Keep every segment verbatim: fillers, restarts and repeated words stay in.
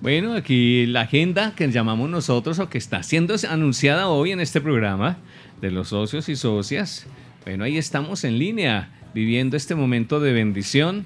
Bueno, aquí la agenda que llamamos nosotros o que está siendo anunciada hoy en este programa de los socios y socias. Bueno, ahí estamos en línea, viviendo este momento de bendición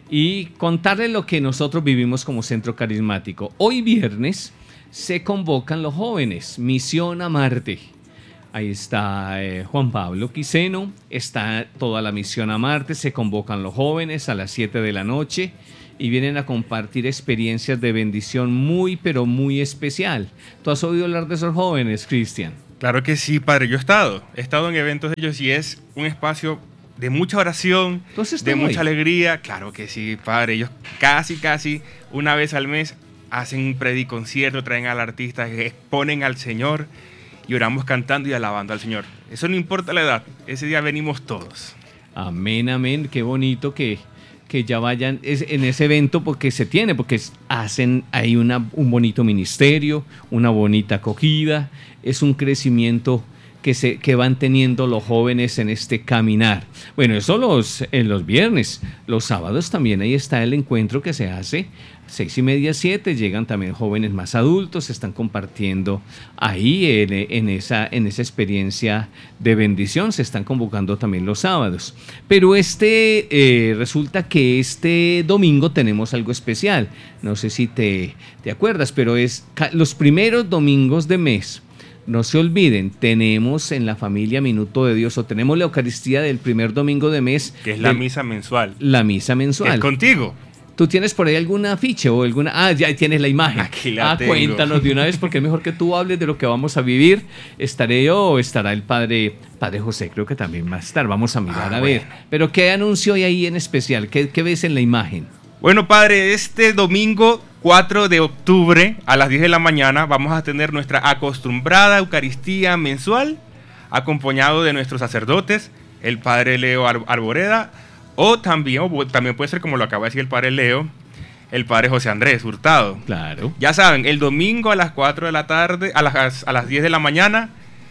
y contarles lo que nosotros vivimos como centro carismático. Hoy viernes se convocan los jóvenes, Misión a Marte. Ahí está eh, Juan Pablo Quiseno, está toda la Misión a Marte, se convocan los jóvenes a las siete de la noche y vienen a compartir experiencias de bendición muy, pero muy especial. ¿Tú has oído hablar de esos jóvenes, Cristian? Claro que sí, padre. Yo he estado, he estado en eventos de ellos y es un espacio de mucha oración, de mucha ahí? alegría. Claro que sí, padre. Ellos casi, casi una vez al mes hacen un prediconcierto, traen al artista, exponen al Señor y oramos cantando y alabando al Señor. Eso no importa la edad, ese día venimos todos. Amén, amén. Qué bonito que, que ya vayan en ese evento porque se tiene, porque hacen ahí una, un bonito ministerio, una bonita acogida, es un crecimiento que, se, que van teniendo los jóvenes en este caminar. Bueno, eso los, en los viernes, los sábados también ahí está el encuentro que se hace, seis y media, siete, llegan también jóvenes más adultos, están compartiendo ahí en, en, esa, en esa experiencia de bendición, se están convocando también los sábados. Pero este, eh, resulta que este domingo tenemos algo especial, no sé si te, te acuerdas, pero es los primeros domingos de mes. No se olviden, tenemos en la familia Minuto de Dios, o tenemos la Eucaristía del primer domingo de mes. Que es la misa mensual. La misa mensual. Es contigo. ¿Tú tienes por ahí algún afiche o alguna...? Ah, ya tienes la imagen. Aquí la ah, tengo. Cuéntanos de una vez, porque es mejor que tú hables de lo que vamos a vivir. ¿Estaré yo o estará el padre, padre José? Creo que también va a estar. Vamos a mirar ah, a ver. Bueno. Pero ¿qué anuncio hay ahí en especial? ¿Qué, qué ves en la imagen? Bueno, padre, este domingo cuatro de octubre a las diez de la mañana vamos a tener nuestra acostumbrada Eucaristía mensual, acompañado de nuestros sacerdotes, el padre Leo Arboreda, o también, o también puede ser, como lo acaba de decir el padre Leo, el padre José Andrés Hurtado. Claro. Ya saben, el domingo a las cuatro de la tarde, a las, a las diez de la mañana,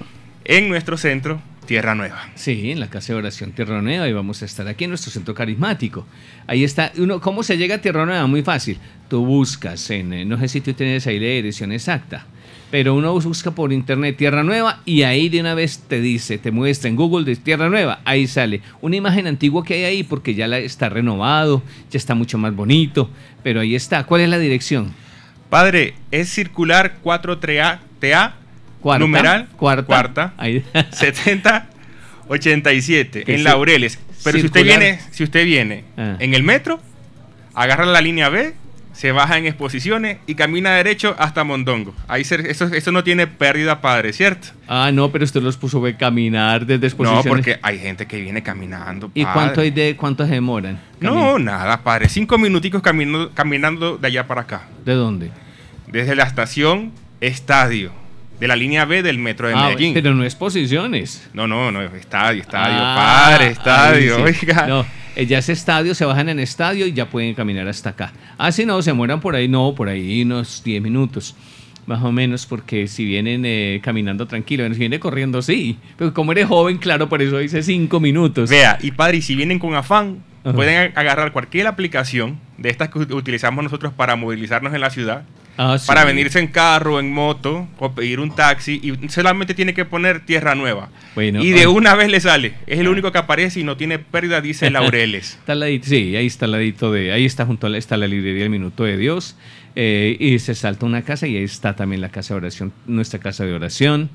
en nuestro centro Tierra Nueva. Sí, en la Casa de Oración Tierra Nueva, y vamos a estar aquí en nuestro centro carismático. Ahí está. Uno, ¿cómo se llega a Tierra Nueva? Muy fácil. Tú buscas, en, no sé si tú tienes ahí la dirección exacta, pero uno busca por internet Tierra Nueva y ahí de una vez te dice, te muestra en Google de Tierra Nueva, ahí sale una imagen antigua que hay ahí porque ya la, está renovado, ya está mucho más bonito, pero ahí está. ¿Cuál es la dirección? Padre, es circular cuatro T A, cuarta, numeral, cuarta, cuarta ahí. setenta ochenta y siete, en sí, Laureles. Pero si usted viene, si usted viene ah. en el metro, agarra la línea B, se baja en Exposiciones y camina derecho hasta Mondongo. Ahí se, eso, eso no tiene pérdida, padre, ¿cierto? Ah, no, pero usted los puso a caminar desde Exposiciones. No, porque hay gente que viene caminando, padre. ¿Y cuánto hay de cuánto se demoran? No, nada, padre. Cinco minuticos caminando, caminando de allá para acá. ¿De dónde? Desde la estación Estadio, de la línea B del metro de ah, Medellín. Pero no Exposiciones. No, no, no, Estadio, Estadio, ah, padre, Estadio, sí. oiga. No, ya es Estadio, se bajan en Estadio y ya pueden caminar hasta acá. Ah, si no, se mueran por ahí, no, por ahí unos diez minutos, más o menos, porque si vienen eh, caminando tranquilo, si viene corriendo, sí. Pero como eres joven, claro, por eso dice cinco minutos. Vea, y padre, y si vienen con afán, Ajá. pueden agarrar cualquier aplicación de estas que utilizamos nosotros para movilizarnos en la ciudad. Ah, sí. Para venirse en carro, en moto o pedir un taxi y solamente tiene que poner Tierra Nueva. Bueno, y de oh. una vez le sale. Es el único que aparece y no tiene pérdida, dice Laureles. Está al ladito, sí, ahí está al ladito de, ahí está junto a la, está la librería El Minuto de Dios, eh, y se salta una casa y ahí está también la casa de oración, nuestra casa de oración,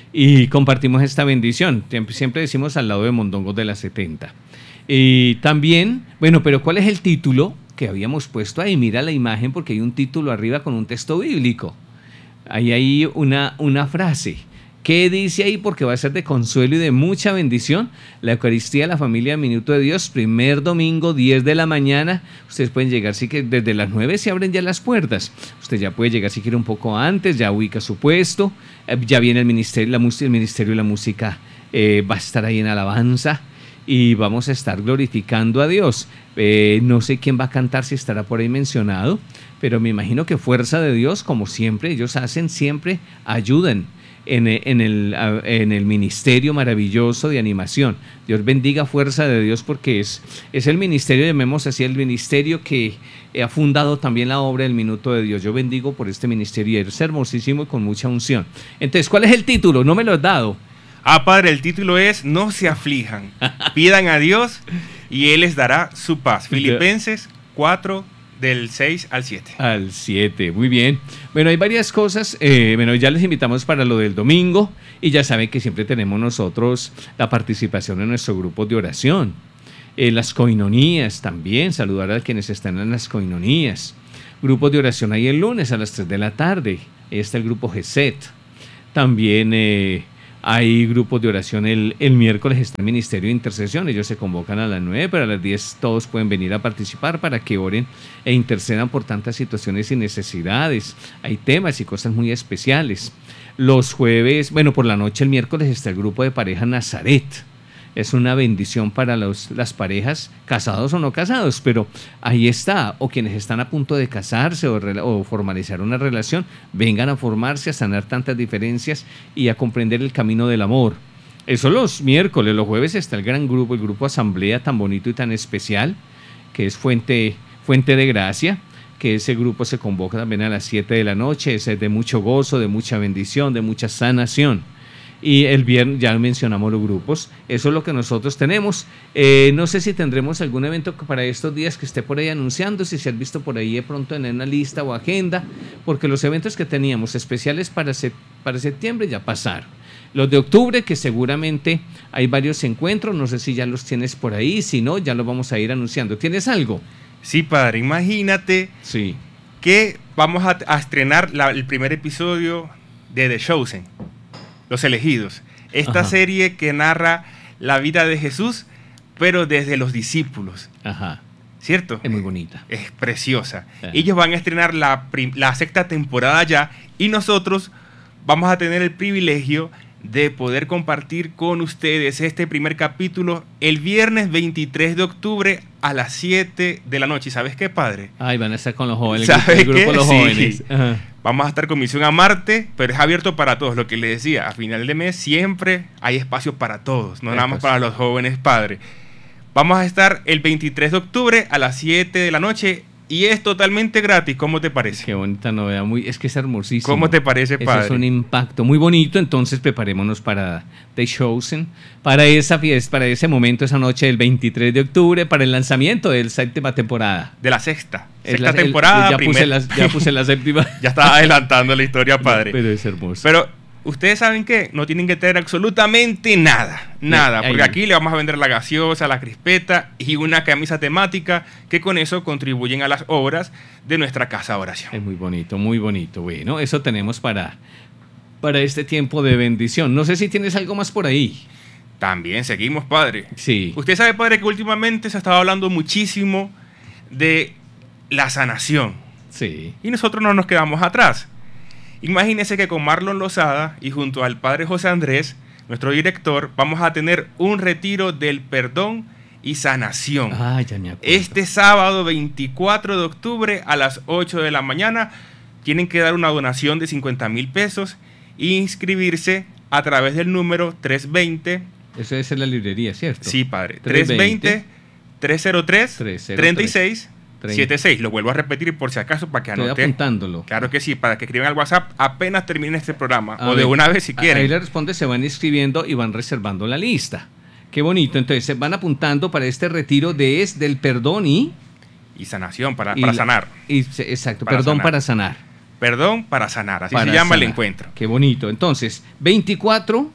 y compartimos esta bendición. Siempre, siempre decimos al lado de Mondongos de la setenta. Y también, bueno, pero ¿cuál es el título que habíamos puesto ahí? Mira la imagen porque hay un título arriba con un texto bíblico. Ahí hay una, una frase. ¿Qué dice ahí? Porque va a ser de consuelo y de mucha bendición. La Eucaristía de la familia Minuto de Dios, primer domingo, diez de la mañana. Ustedes pueden llegar, sí que desde las nueve se abren ya las puertas. Usted ya puede llegar si quiere un poco antes, ya ubica su puesto. Eh, ya viene el ministerio, la, el ministerio de la música, eh, va a estar ahí en alabanza. Y vamos a estar glorificando a Dios. Eh, no sé quién va a cantar, si estará por ahí mencionado, pero me imagino que Fuerza de Dios, como siempre, ellos hacen siempre, ayudan. en, en, el, en el ministerio maravilloso de animación. Dios bendiga Fuerza de Dios, porque es, es el ministerio, llamemos así, el ministerio que ha fundado también la obra del Minuto de Dios. Yo bendigo por este ministerio, es hermosísimo y con mucha unción. Entonces, ¿cuál es el título? No me lo has dado. Ah, padre, el título es No se aflijan, pidan a Dios y Él les dará su paz. Filipenses cuatro, del seis al siete. Al siete, muy bien. Bueno, hay varias cosas. Eh, bueno, ya les invitamos para lo del domingo y ya saben que siempre tenemos nosotros la participación en nuestro grupo de oración. Eh, las coinonías también, saludar a quienes están en las coinonías. Grupos de oración ahí el lunes a las tres de la tarde. Ahí está el grupo G S E T. También eh, hay grupos de oración el, el miércoles, está el Ministerio de Intercesión. Ellos se convocan a las nueve, pero a las diez todos pueden venir a participar para que oren e intercedan por tantas situaciones y necesidades. Hay temas y cosas muy especiales. Los jueves, bueno, por la noche el miércoles está el grupo de pareja Nazaret. Es una bendición para los, las parejas, casados o no casados, pero ahí está. O quienes están a punto de casarse o, o formalizar una relación, vengan a formarse, a sanar tantas diferencias y a comprender el camino del amor. Eso los miércoles. Los jueves está el gran grupo, el grupo Asamblea, tan bonito y tan especial, que es Fuente, Fuente de Gracia, que ese grupo se convoca también a las siete de la noche. Es de mucho gozo, de mucha bendición, de mucha sanación. Y el viernes ya mencionamos los grupos, eso es lo que nosotros tenemos. Eh, no sé si tendremos algún evento para estos días que esté por ahí anunciando, si se han visto por ahí de pronto en una lista o agenda, porque los eventos que teníamos especiales para, se, para septiembre ya pasaron. Los de octubre, que seguramente hay varios encuentros, no sé si ya los tienes por ahí, si no, ya los vamos a ir anunciando. ¿Tienes algo? Sí, padre, imagínate sí. que vamos a, a estrenar la, el primer episodio de The Chosen. Los Elegidos, esta Ajá. serie que narra la vida de Jesús, pero desde los discípulos. Ajá. ¿Cierto? Es muy bonita. Es preciosa. Ajá. Ellos van a estrenar la, la sexta temporada ya y nosotros vamos a tener el privilegio de poder compartir con ustedes este primer capítulo el viernes veintitrés de octubre a las siete de la noche. ¿Y sabes qué, padre? Ay, van a estar con los jóvenes. ¿Sabes el grupo qué? de los sí. jóvenes. Ajá. Vamos a estar con Misión a Marte, pero es abierto para todos. Lo que les decía, a final de mes siempre hay espacio para todos, no nada más para los jóvenes, padre. Vamos a estar el veintitrés de octubre a las siete de la noche y es totalmente gratis. ¿Cómo te parece? Qué bonita novedad, muy, es que es hermosísimo. ¿Cómo te parece, padre? Eso es un impacto muy bonito, entonces preparémonos para The Chosen, para esa fiesta, para ese momento, esa noche del veintitrés de octubre, para el lanzamiento de la séptima temporada. De la sexta. Sexta la, temporada. El, ya, primer... puse la, ya puse la séptima. Ya estaba adelantando la historia, padre. Pero es hermoso. Pero ustedes saben que no tienen que tener absolutamente nada, nada, porque aquí le vamos a vender la gaseosa, la crispeta y una camisa temática que con eso contribuyen a las obras de nuestra casa de oración. Es muy bonito, muy bonito. Bueno, eso tenemos para, para este tiempo de bendición. No sé si tienes algo más por ahí. También seguimos, padre. Sí. Usted sabe, padre, que últimamente se ha estado hablando muchísimo de la sanación. Sí. Y nosotros no nos quedamos atrás. Imagínense que con Marlon Lozada y junto al padre José Andrés, nuestro director, vamos a tener un retiro del perdón y sanación. Ah, ya me acuerdo. Este sábado veinticuatro de octubre a las ocho de la mañana tienen que dar una donación de cincuenta mil pesos e inscribirse a través del número trescientos veinte. Eso es en la librería, ¿cierto? Sí, padre. trescientos veinte, trescientos tres, treinta y seis. setenta y seis, lo vuelvo a repetir por si acaso para que anoten. Estoy apuntándolo. Claro que sí, para que escriban al WhatsApp apenas termine este programa a o ver, de una vez si quieren. Ahí le responde, se van inscribiendo y van reservando la lista. Qué bonito, entonces se van apuntando para este retiro de es del perdón y... Y sanación, para, y para la, sanar. Y, exacto, para perdón sanar. para sanar. Perdón para sanar, así para se llama sanar. el encuentro. Qué bonito, entonces, veinticuatro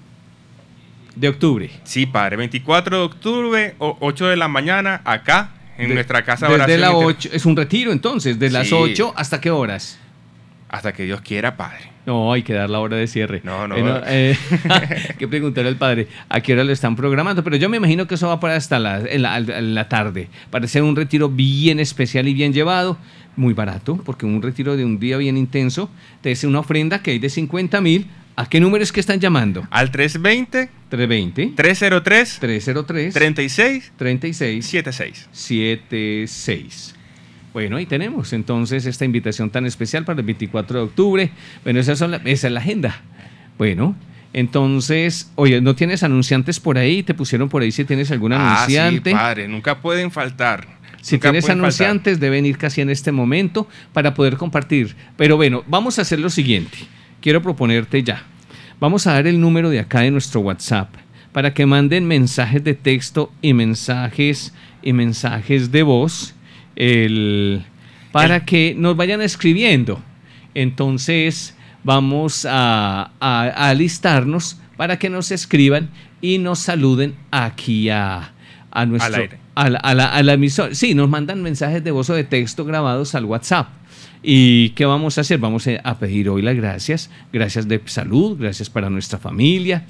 de octubre. Sí, padre, veinticuatro de octubre, ocho de la mañana, acá. En de, nuestra casa de oración. Desde la ocho, es un retiro entonces, de sí. las ocho hasta qué horas? Hasta que Dios quiera, padre. No, hay que dar la hora de cierre. No, no. Bueno, eh, hay que preguntarle al padre a qué hora lo están programando, pero yo me imagino que eso va para hasta la, en la, en la tarde, para hacer un retiro bien especial y bien llevado, muy barato, porque un retiro de un día bien intenso, te hace una ofrenda que hay de cincuenta mil. ¿A qué número es que están llamando? Al trescientos veinte, trescientos veinte, trescientos tres, trescientos tres, treinta y seis, treinta y seis, setenta y seis. setenta y seis. Bueno, ahí tenemos entonces esta invitación tan especial para el veinticuatro de octubre. Bueno, esa, son la, esa es la agenda. Bueno, entonces, oye, ¿no tienes anunciantes por ahí? ¿Te pusieron por ahí si tienes algún Ah, anunciante? sí, padre, nunca pueden faltar. Si nunca tienes pueden anunciantes, faltar. deben ir casi en este momento para poder compartir. Pero bueno, vamos a hacer lo siguiente. Quiero proponerte ya. Vamos a dar el número de acá de nuestro WhatsApp para que manden mensajes de texto y mensajes y mensajes de voz el, para el... que nos vayan escribiendo. Entonces vamos a, a, a alistarnos para que nos escriban y nos saluden aquí a, a nuestro... Al aire. A la, a la, a la emisora. Sí, nos mandan mensajes de voz o de texto grabados al WhatsApp. ¿Y qué vamos a hacer? Vamos a pedir hoy las gracias, gracias de salud, gracias para nuestra familia,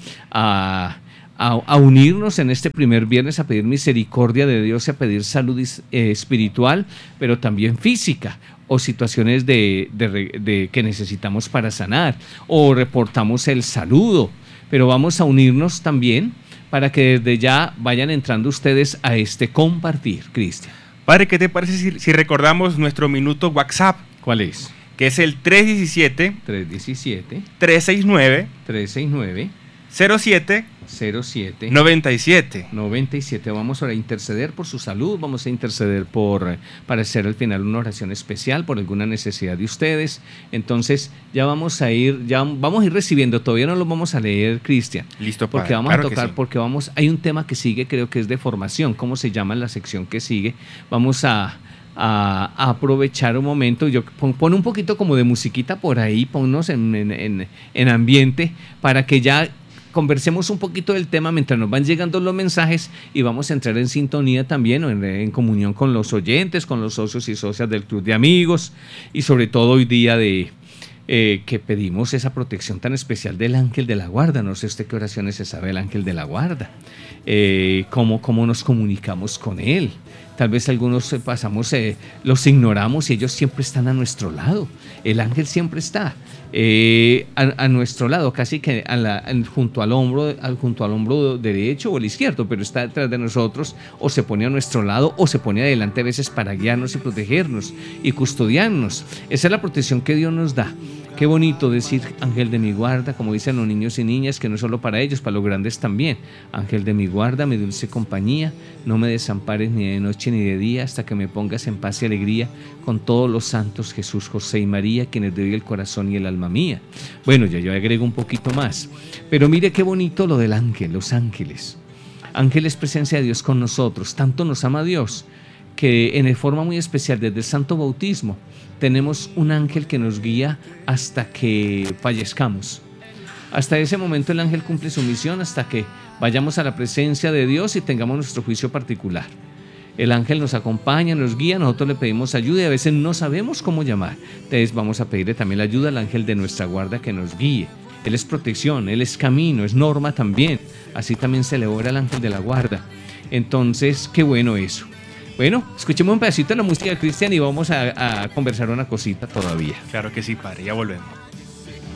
a, a, a unirnos en este primer viernes a pedir misericordia de Dios y a pedir salud eh, espiritual, pero también física, o situaciones de, de, de que necesitamos para sanar, o reportamos el saludo, pero vamos a unirnos también para que desde ya vayan entrando ustedes a este compartir, Cristian. Padre, ¿qué te parece si, si recordamos nuestro minuto WhatsApp? ¿Cuál es? Que es el tres uno siete, tres uno siete, tres seis nueve, tres seis nueve, cero siete, cero siete, noventa y siete. noventa y siete. Vamos a interceder por su salud, vamos a interceder por, para hacer al final una oración especial por alguna necesidad de ustedes. Entonces ya vamos a ir, ya vamos a ir recibiendo, todavía no lo vamos a leer, Cristian. Listo, porque padre, vamos claro a tocar, sí. porque vamos, hay un tema que sigue, creo que es de formación, ¿cómo se llama la sección que sigue? Vamos a A, a aprovechar un momento, yo pon, pon un poquito como de musiquita por ahí, ponnos en, en, en, en ambiente para que ya conversemos un poquito del tema mientras nos van llegando los mensajes y vamos a entrar en sintonía también, en, en comunión con los oyentes, con los socios y socias del Club de Amigos y sobre todo hoy día de eh, que pedimos esa protección tan especial del ángel de la guarda. No sé usted qué oraciones se sabe del ángel de la guarda, eh, cómo, cómo nos comunicamos con él. Tal vez algunos pasamos, eh, los ignoramos y ellos siempre están a nuestro lado. El ángel siempre está eh, a, a nuestro lado, casi que a la, junto, al hombro, al, junto al hombro derecho o el izquierdo, pero está detrás de nosotros o se pone a nuestro lado o se pone adelante a veces para guiarnos y protegernos y custodiarnos. Esa es la protección que Dios nos da. Qué bonito decir ángel de mi guarda, como dicen los niños y niñas, que no solo para ellos, para los grandes también. Ángel de mi guarda, mi dulce compañía, no me desampares ni de noche ni de día, hasta que me pongas en paz y alegría con todos los santos, Jesús, José y María, quienes doy el corazón y el alma mía. Bueno, ya yo agrego un poquito más, pero mire qué bonito lo del ángel, los ángeles. Ángel es presencia de Dios con nosotros, tanto nos ama Dios, que en forma muy especial desde el Santo Bautismo tenemos un ángel que nos guía hasta que fallezcamos. Hasta ese momento el ángel cumple su misión hasta que vayamos a la presencia de Dios y tengamos nuestro juicio particular. El ángel nos acompaña, nos guía, nosotros le pedimos ayuda y a veces no sabemos cómo llamar. Entonces vamos a pedirle también la ayuda al ángel de nuestra guarda que nos guíe. Él es protección, él es camino, es norma también. Así también se le ora al ángel de la guarda. Entonces, qué bueno eso. Bueno, escuchemos un pedacito de la música de Cristian y vamos a, a conversar una cosita todavía. Claro que sí, padre, ya volvemos.